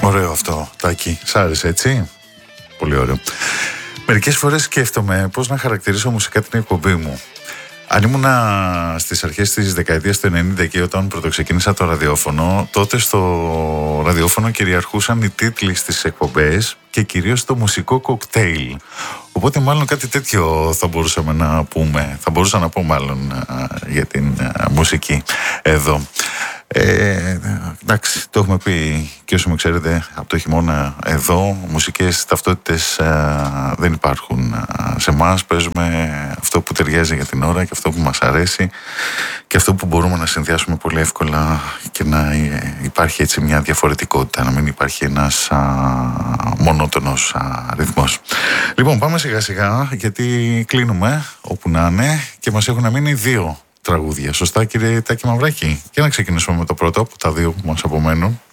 Ωραίο αυτό, Τάκη. Σ' άρεσε, έτσι? Πολύ ωραίο. Μερικές φορές σκέφτομαι πώς να χαρακτηρίσω μουσικά την εκπομπή μου. Αν ήμουνα στις αρχές της δεκαετίας του 90 και όταν πρωτοξεκίνησα το ραδιόφωνο, τότε στο ραδιόφωνο κυριαρχούσαν οι τίτλοι στις εκπομπές και κυρίως το μουσικό κοκτέιλ. Οπότε μάλλον κάτι τέτοιο θα μπορούσαμε να πούμε. Θα μπορούσα να πω μάλλον για την μουσική εδώ. Εντάξει, το έχουμε πει και όσο με ξέρετε από το χειμώνα εδώ, μουσικές ταυτότητες δεν υπάρχουν σε εμάς. Παίζουμε αυτό που ταιριάζει για την ώρα και αυτό που μας αρέσει και αυτό που μπορούμε να συνδυάσουμε πολύ εύκολα και να υπάρχει έτσι μια διαφορετικότητα, να μην υπάρχει ένας μονότονος ρυθμός. Λοιπόν, πάμε σιγά σιγά γιατί κλείνουμε όπου να είναι και μας έχουν μείνει 2 τραγούδια. Σωστά, κύριε Τάκη Μαυράκη? Και να ξεκινήσουμε με το πρώτο από τα 2 που μας απομένουν.